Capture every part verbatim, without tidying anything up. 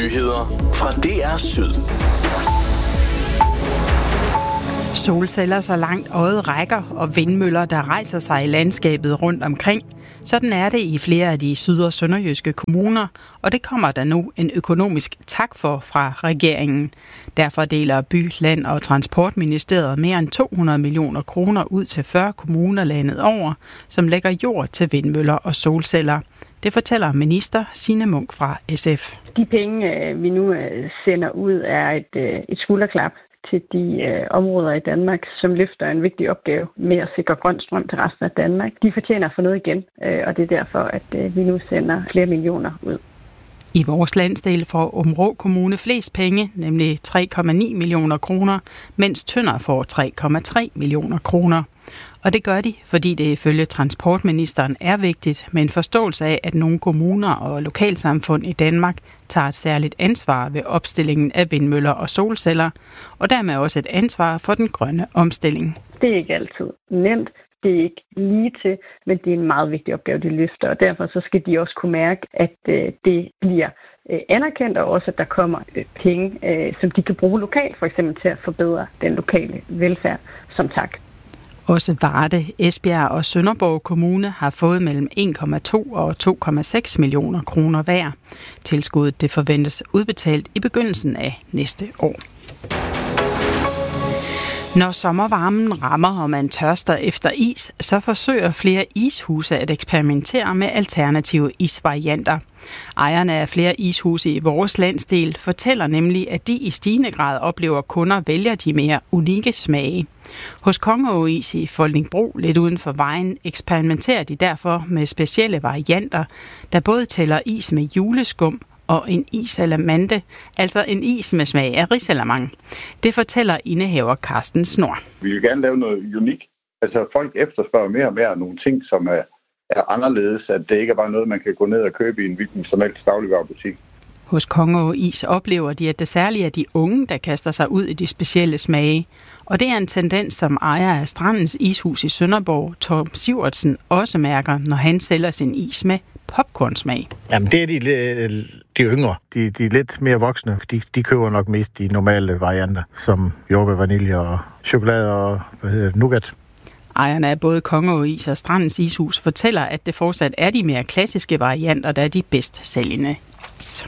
Nyheder fra D R Syd. Solceller så langt øjet rækker og vindmøller, der rejser sig i landskabet rundt omkring. Sådan er det i flere af de syd- og sønderjyske kommuner, og det kommer der nu en økonomisk tak for fra regeringen. Derfor deler By-, Land- og Transportministeriet mere end to hundrede millioner kroner ud til fyrre kommuner landet over, som lægger jord til vindmøller og solceller. Det fortæller minister Signe Munk fra S F. De penge, vi nu sender ud, er et, et skulderklap til de øh, områder i Danmark, som løfter en vigtig opgave med at sikre grøn strøm til resten af Danmark. De fortjener at få noget igen, øh, og det er derfor, at øh, vi nu sender flere millioner ud. I vores landsdel får Aabenraa Kommune flest penge, nemlig tre komma ni millioner kroner, mens Tønder får tre komma tre millioner kroner. Og det gør de, fordi det ifølge transportministeren er vigtigt med en forståelse af, at nogle kommuner og lokalsamfund i Danmark tager et særligt ansvar ved opstillingen af vindmøller og solceller, og dermed også et ansvar for den grønne omstilling. Det er ikke altid nemt. Det er ikke lige til, men det er en meget vigtig opgave, de løfter, og derfor så skal de også kunne mærke, at øh, det bliver øh, anerkendt, og også at der kommer øh, penge, øh, som de kan bruge lokalt, for eksempel til at forbedre den lokale velfærd som tak. Også Varde, Esbjerg og Sønderborg Kommune har fået mellem en komma to og to komma seks millioner kroner hver. Tilskuddet det forventes udbetalt i begyndelsen af næste år. Når sommervarmen rammer, og man tørster efter is, så forsøger flere ishuse at eksperimentere med alternative isvarianter. Ejerne af flere ishuse i vores landsdel fortæller nemlig, at de i stigende grad oplever, at kunder vælger de mere unikke smage. Hos Kongeå Is i Foldingbro, lidt uden for vejen, eksperimenterer de derfor med specielle varianter, der både tæller is med juleskum og en isalamande, altså en is med smag af risalamande. Det fortæller indehaver Carsten Snor. Vi vil gerne lave noget unikt. Altså folk efterspørger mere og mere nogle ting, som er, er anderledes, at det ikke er bare noget, man kan gå ned og købe i en hvilken som helst dagligvarebutik. Hos Kongeå Is oplever de, at det særligt er de unge, der kaster sig ud i de specielle smage. Og det er en tendens, som ejer af Strandens Ishus i Sønderborg, Tom Sivertsen, også mærker, når han sælger sin is med popcornsmag. Jamen det er de, de yngre. De, de lidt mere voksne. De, de køber nok mest de normale varianter, som jordbær, vanilje og chokolade og hvad hedder det, nougat. Ejerne af både Kongeå Is og Strandens Ishus fortæller, at det fortsat er de mere klassiske varianter, der er de bedst sælgende is.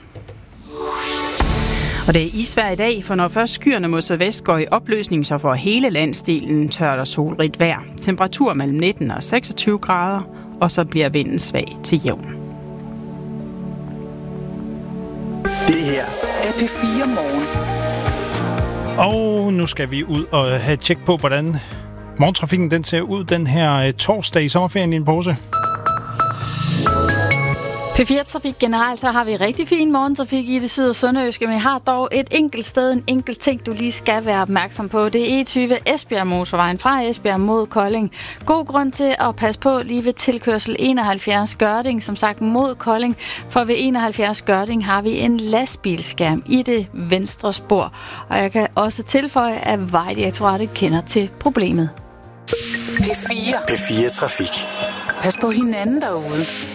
Og det er isvejr i dag, for når først skyerne mod sydvest går i opløsning, så får hele landsdelen tørt og solrigt vejr. Temperatur mellem nitten og seksogtyve grader, og så bliver vinden svag til jævn. Det her er P fire Morgen. Og nu skal vi ud og have tjek på, hvordan morgentrafikken den ser ud den her torsdag i sommerferien i en pose. P fire Trafik generelt, så har vi rigtig fin morgentrafik i det syd- og sønderjyske, men jeg har dog et enkelt sted, en enkelt ting, du lige skal være opmærksom på. Det er E tyve Esbjerg motorvejen fra Esbjerg mod Kolding. God grund til at passe på lige ved tilkørsel enoghalvfjerds Gørding, som sagt mod Kolding, for ved enoghalvfjerds Gørding har vi en lastbilskærm i det venstre spor. Og jeg kan også tilføje, at Vejdirektoratet kender til problemet. P fire. P fire Trafik. Pas på hinanden derude.